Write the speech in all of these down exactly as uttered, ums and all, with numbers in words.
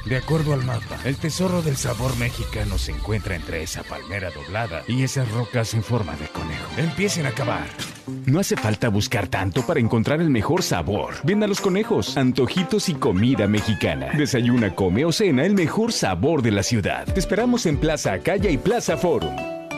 De acuerdo al mapa, el tesoro del sabor mexicano se encuentra entre esa palmera doblada y esas rocas en forma de conejo. Empiecen a cavar. No hace falta buscar tanto para encontrar el mejor sabor. Ven a Los Conejos, antojitos y comida mexicana. Desayuna, come o cena el mejor sabor de la ciudad. Te esperamos en Plaza Acaya y Plaza Forum.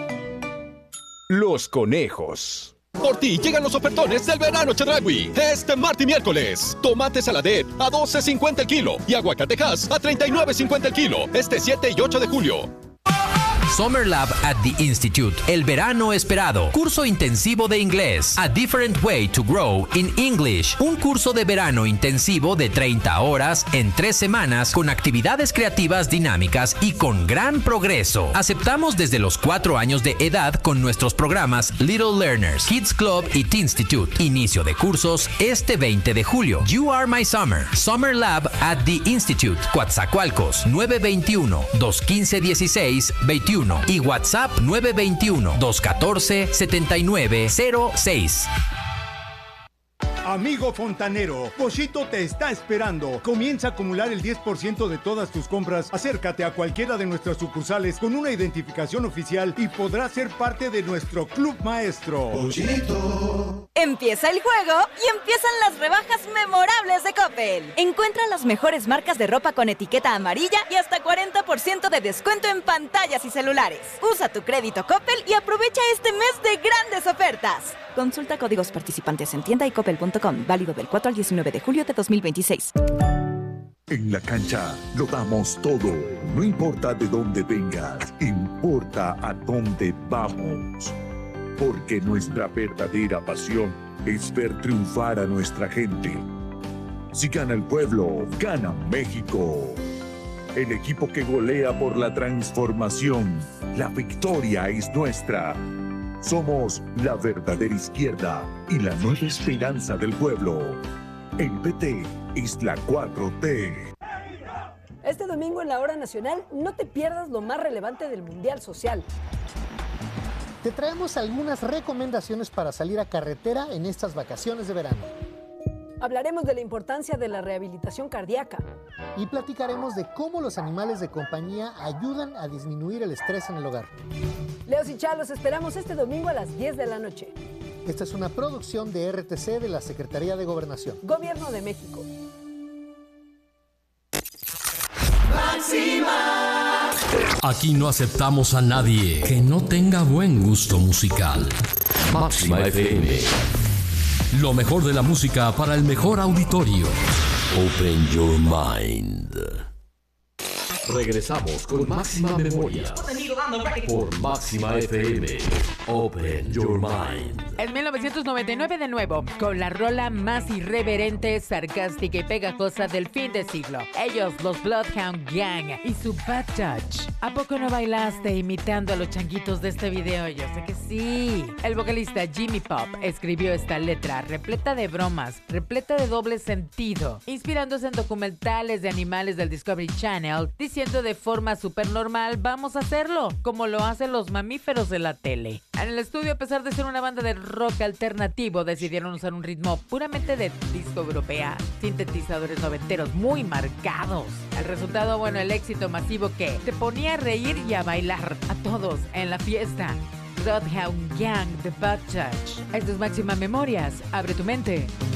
Los Conejos. Por ti llegan los ofertones del verano Chedraui. Este martes y miércoles. Tomate saladet a doce cincuenta el kilo y aguacatejas a treinta y nueve cincuenta el kilo. Este siete y ocho de julio. Summer Lab at the Institute. El verano esperado. Curso intensivo de inglés. A Different Way to Grow in English. Un curso de verano intensivo de treinta horas en tres semanas con actividades creativas dinámicas y con gran progreso. Aceptamos desde los cuatro años de edad con nuestros programas Little Learners, Kids Club y Teenstitute. Inicio de cursos este veinte de julio. You Are My Summer. Summer Lab at the Institute. Coatzacoalcos nueve veintiuno, dos quince, dieciséis, veintiuno. Y WhatsApp nueve veintiuno, dos catorce, setenta y nueve cero seis. Amigo fontanero, Pochito te está esperando. Comienza a acumular el diez por ciento de todas tus compras. Acércate a cualquiera de nuestras sucursales con una identificación oficial y podrás ser parte de nuestro club maestro. Pochito. Empieza el juego y empiezan las rebajas memorables de Coppel. Encuentra las mejores marcas de ropa con etiqueta amarilla y hasta cuarenta por ciento de descuento en pantallas y celulares. Usa tu crédito Coppel y aprovecha este mes de grandes ofertas. Consulta códigos participantes en tienda y coppel punto com. Válido del cuatro al diecinueve de julio de dos mil veintiséis. En la cancha lo damos todo. No importa de dónde vengas, importa a dónde vamos. Porque nuestra verdadera pasión es ver triunfar a nuestra gente. Si gana el pueblo, gana México. El equipo que golea por la transformación. La victoria es nuestra. Somos la verdadera izquierda y la nueva esperanza del pueblo. El P T es la cuatro T. Este domingo en la Hora Nacional no te pierdas lo más relevante del Mundial Social. Te traemos algunas recomendaciones para salir a carretera en estas vacaciones de verano. Hablaremos de la importancia de la rehabilitación cardíaca. Y platicaremos de cómo los animales de compañía ayudan a disminuir el estrés en el hogar. Leos y Chá, los esperamos este domingo a las diez de la noche. Esta es una producción de R T C de la Secretaría de Gobernación. Gobierno de México. Máxima. Aquí no aceptamos a nadie que no tenga buen gusto musical. Máxima F M. Lo mejor de la música para el mejor auditorio. Open your mind. Regresamos con Máxima Memoria por Máxima F M. Open your mind. En mil novecientos noventa y nueve de nuevo, con la rola más irreverente, sarcástica y pegajosa del fin de siglo. Ellos, los Bloodhound Gang y su Bad Touch. ¿A poco no bailaste imitando a los changuitos de este video? Yo sé que sí. El vocalista Jimmy Pop escribió esta letra repleta de bromas, repleta de doble sentido, inspirándose en documentales de animales del Discovery Channel, diciendo de forma súper normal, vamos a hacerlo, como lo hacen los mamíferos de la tele. En el estudio, a pesar de ser una banda de rock alternativo, decidieron usar un ritmo puramente de disco europea, sintetizadores noventeros muy marcados. El resultado, bueno, el éxito masivo que te ponía a reír y a bailar a todos en la fiesta. Bloodhound Gang, The Bad Touch. Esto es Máxima Memorias. Abre tu mente.